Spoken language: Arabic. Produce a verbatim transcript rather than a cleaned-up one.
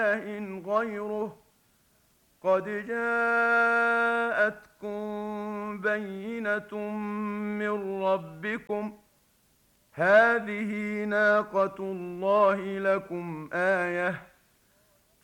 إله غيره قد جاءتكم بينة من ربكم هذه ناقة الله لكم آية